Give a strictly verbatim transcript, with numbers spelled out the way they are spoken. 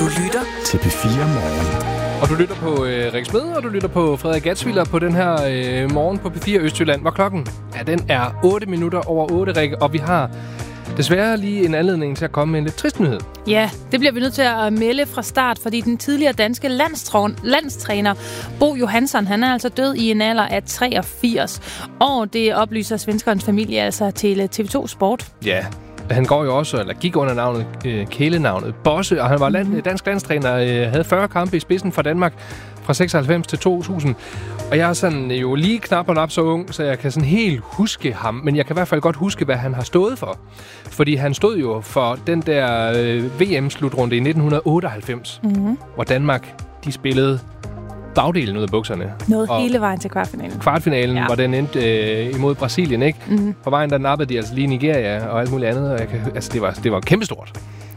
Du lytter til P fire Morgen. Og du lytter på øh, Rik Smed, og du lytter på Frederik Gatsviller på den her øh, morgen på P fire Østjylland. Hvor klokken? Ja, den er otte minutter over otte, Rik, og vi har desværre lige en anledning til at komme med en lidt trist nyhed. Ja, det bliver vi nødt til at melde fra start, fordi den tidligere danske landstræner Bo Johansson, han er altså død i en alder af treogfirs. Og det oplyser svenskernes familie altså til T V to Sport. Ja, han går jo også, eller gik under navnet, øh, kælenavnet Bosse, og han var land, dansk landstræner, øh, havde fyrre kampe i spidsen for Danmark fra seksoghalvfems til to tusind. Og jeg er sådan jo lige knap og nap så ung, så jeg kan sådan helt huske ham, men jeg kan i hvert fald godt huske, hvad han har stået for. Fordi han stod jo for den der øh, V M-slutrunde i nitten otteoghalvfems, mm-hmm. hvor Danmark, de spillede bagdelen ud af bukserne. Noget og hele vejen til kvartfinalen. Kvartfinalen, ja. Hvor den endte øh, imod Brasilien, ikke? Mm-hmm. På vejen, der nappede de altså lige Nigeria og alt muligt andet. Og jeg kan, altså, det var, det var kæmpestort.